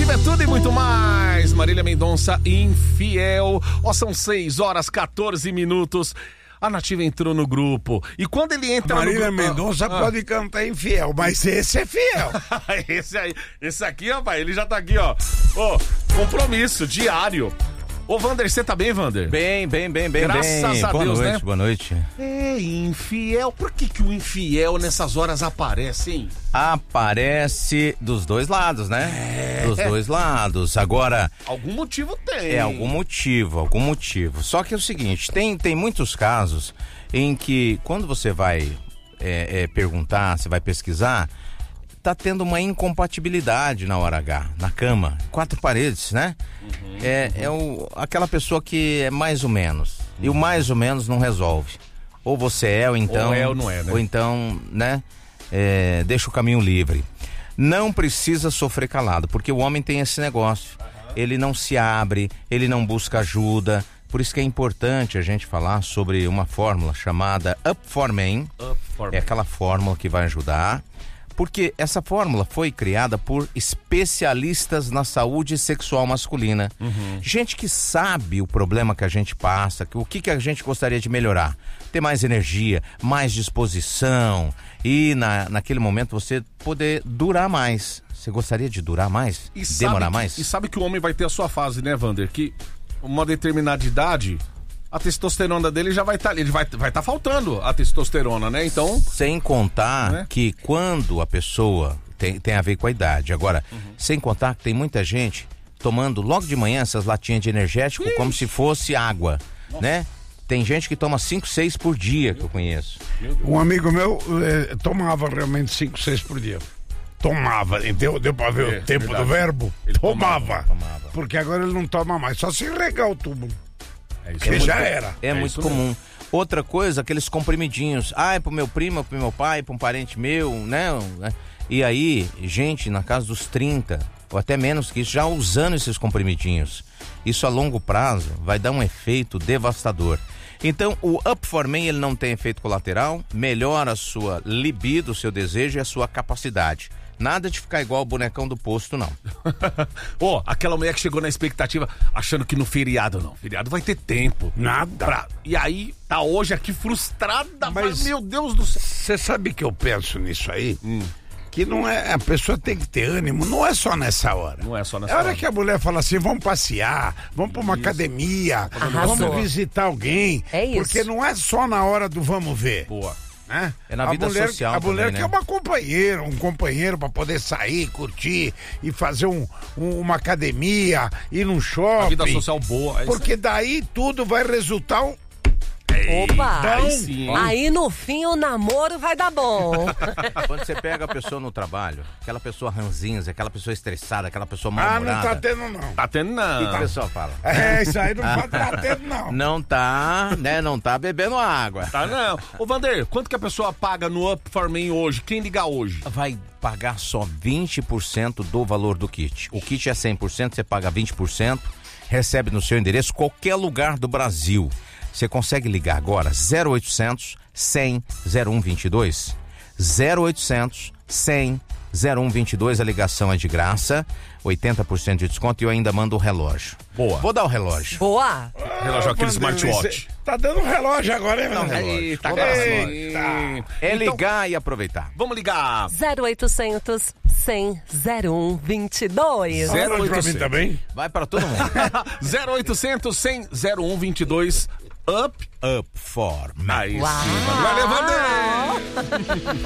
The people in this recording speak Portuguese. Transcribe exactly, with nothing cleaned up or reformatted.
Nativa é tudo e muito mais. Marília Mendonça, Infiel. Ó, oh, são seis horas, quatorze minutos. A Nativa entrou no grupo. E quando ele entra Marília no grupo... Mendonça ah, pode ah. cantar Infiel, mas esse é fiel. esse aí, esse aqui, rapaz, ele já tá aqui, ó. Ó, oh, compromisso diário. Ô, Vander, você tá bem, Vander? Bem, bem, bem, bem, Graças bem. a boa Deus, noite, né? Boa noite. É, infiel. Por que que o infiel nessas horas aparece, hein? Aparece dos dois lados, né? É. Dos dois lados. Agora... Algum motivo tem. É, algum motivo, algum motivo. Só que é o seguinte, tem, tem muitos casos em que quando você vai é, é, perguntar, você vai pesquisar, tá tendo uma incompatibilidade na hora H, na cama, quatro paredes, né? Uhum, é uhum. é o, aquela pessoa que é mais ou menos, uhum. e o mais ou menos não resolve. Ou você é, ou então... Ou é ou não é, né? Ou então, né, é, deixa o caminho livre. Não precisa sofrer calado, porque o homem tem esse negócio. Uhum. Ele não se abre, ele não busca ajuda. Por isso que é importante a gente falar sobre uma fórmula chamada Up for Men. Up for Men. É aquela fórmula que vai ajudar. Porque essa fórmula foi criada por especialistas na saúde sexual masculina. Uhum. Gente que sabe o problema que a gente passa, que, o que, que a gente gostaria de melhorar. Ter mais energia, mais disposição e na, naquele momento você poder durar mais. Você gostaria de durar mais? E Demorar que, mais? E sabe que o homem vai ter a sua fase, né, Vander? Que uma determinada idade... A testosterona dele já vai estar tá, ele vai vai estar tá faltando a testosterona, né? Então, sem contar, né, que quando a pessoa tem, tem a ver com a idade. Agora, uhum. sem contar que tem muita gente tomando logo de manhã essas latinhas de energético Ixi. como se fosse água, Nossa. né? Tem gente que toma cinco, seis por dia, que eu conheço. Um amigo meu eh, tomava realmente cinco, seis por dia. Tomava, deu, deu pra ver é, o tempo verdade. do verbo? Ele tomava, tomava, tomava. Porque agora ele não toma mais, só se regar o tubo. É que já era. É, é muito comum. Mesmo. Outra coisa, aqueles comprimidinhos. Ah, é pro meu primo, pro meu pai, pra um parente meu, né? E aí, gente, na casa dos trinta, ou até menos que isso, já usando esses comprimidinhos. Isso a longo prazo vai dar um efeito devastador. Então, o Up for Men, ele não tem efeito colateral, melhora a sua libido, o seu desejo e a sua capacidade. Nada de ficar igual o bonecão do posto, não. Ô, oh, aquela mulher que chegou na expectativa achando que no feriado não. Feriado vai ter tempo. Nada. Pra... E aí, tá hoje aqui frustrada. Mas, mas meu Deus do céu. Você sabe que eu penso nisso aí? Hum. Que não é... A pessoa tem que ter ânimo, não é só nessa hora. Não é só nessa hora. É hora hora que a mulher fala assim, vamos passear, vamos pra uma isso. academia, Arrasou. vamos visitar alguém. É isso. Porque não é só na hora do vamos ver. Boa. É, é na vida mulher, social a mulher também, quer né? uma companheira, um companheiro para poder sair, curtir e fazer um, um, uma academia, ir num shopping. A vida social boa. É porque daí tudo vai resultar um... Opa! Então, aí, sim. aí no fim o namoro vai dar bom. Quando você pega a pessoa no trabalho, aquela pessoa ranzinza, aquela pessoa estressada, aquela pessoa mal-humorada. Ah, não tá tendo não. Tá tendo não. O que a pessoa fala? É, isso aí não ah. tá tendo não. Não tá, né? Não tá bebendo água. Tá não. Ô, Vander, quanto que a pessoa paga no Up for Men hoje? Quem ligar hoje? Vai pagar só vinte por cento do valor do kit. O kit é cem por cento, você paga vinte por cento, recebe no seu endereço, qualquer lugar do Brasil. Você consegue ligar agora zero oitocentos, cem, zero um vinte e dois? zero oitocentos, cem, zero um vinte e dois, a ligação é de graça, oitenta por cento de desconto e eu ainda mando o relógio. Boa. Vou dar o relógio. Boa. Ah, relógio, aquele smartwatch. Tá dando relógio agora, hein, Não, relógio. Eita, Vou dar relógio. É então, ligar e aproveitar. Vamos ligar. zero oitocentos, cem, zero um vinte e dois. zero oitocentos. Pra mim também? Vai pra todo mundo. zero oitocentos, cem, zero um vinte e dois. Up. Up for Men. Aí sim. Valeu, Vander.